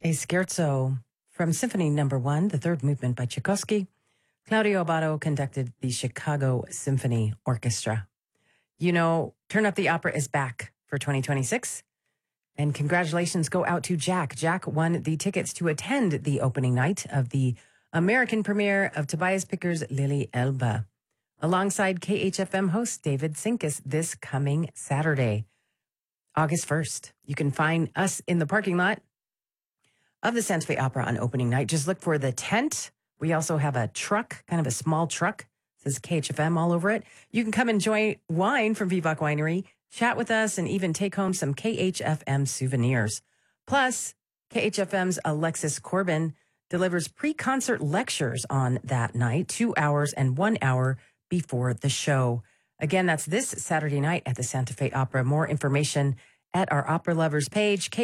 A scherzo from Symphony Number 1, the third movement by Tchaikovsky. Claudio Abbado conducted the Chicago Symphony Orchestra. You know, Turn Up the Opera is back for 2026. And congratulations go out to Jack. Jack won the tickets to attend the opening night of the American premiere of Tobias Picker's Lily Elba, alongside KHFM host David Sinkus this coming Saturday, August 1st. You can find us in the parking lot of the Santa Fe Opera on opening night. Just look for the tent. We also have a truck, kind of a small truck. It says KHFM all over it. You can come enjoy wine from Vivac Winery, chat with us, and even take home some KHFM souvenirs. Plus, KHFM's Alexis Corbin delivers pre-concert lectures on that night, 2 hours and 1 hour before the show. Again, that's this Saturday night at the Santa Fe Opera. More information at our Opera Lovers page,